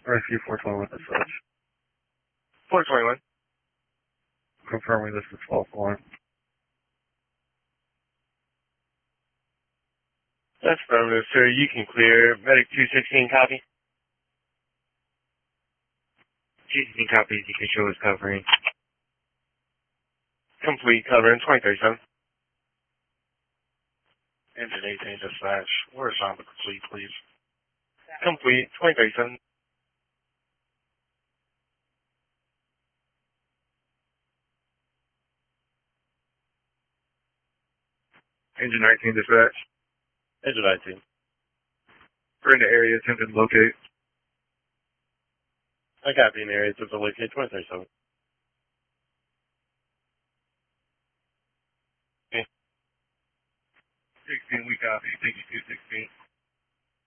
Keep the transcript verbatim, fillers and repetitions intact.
Rescue four twenty-one as such. four twenty-one. Confirming this is false alarm. That's affirmative, sir. You can clear. Medic two sixteen, copy. two sixteen copies. You can show us covering. Complete covering, twenty thirty-seven. Engine eighteen dispatch. We're assigned to complete, please. Complete, twenty thirty-seven. Engine nineteen dispatch. Engine nineteen. We're in the area attempting to locate. I copy in the area to the locate, twenty thirty-seven. sixteen, we copy. Thank you, two sixteen.